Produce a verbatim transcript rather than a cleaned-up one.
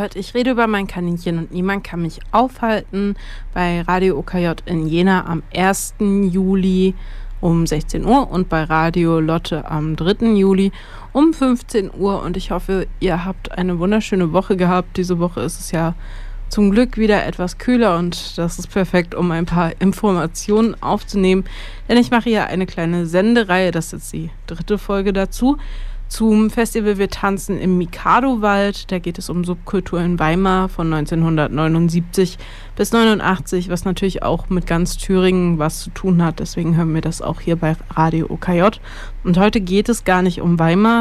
hört Ich rede über mein Kaninchen und niemand kann mich aufhalten bei Radio O K J in Jena am ersten Juli um sechzehn Uhr und bei Radio Lotte am dritten Juli um fünfzehn Uhr. Und ich hoffe, ihr habt eine wunderschöne Woche gehabt. Diese Woche ist es ja zum Glück wieder etwas kühler und das ist perfekt, um ein paar Informationen aufzunehmen. Denn ich mache hier eine kleine Sendereihe, das ist jetzt die dritte Folge dazu, zum Festival Wir tanzen im Mikado-Wald. Da geht es um Subkultur in Weimar von neunzehnhundertneunundsiebzig bis neunundachtzig, was natürlich auch mit ganz Thüringen was zu tun hat. Deswegen hören wir das auch hier bei Radio O K J. Und heute geht es gar nicht um Weimar,